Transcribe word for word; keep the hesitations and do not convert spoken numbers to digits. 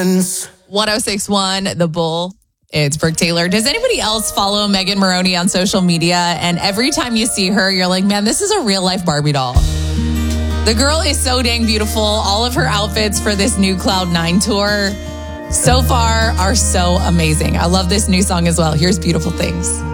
friends. one oh six point one The Bull. It's Brooke Taylor. Does anybody else follow Megan Moroney on social media? And every time you see her, you're like, man, this is a real life Barbie doll. The girl is so dang beautiful. All of her outfits for this new Cloud nine tour so far are so amazing. I love this new song as well. Here's Beautiful Things.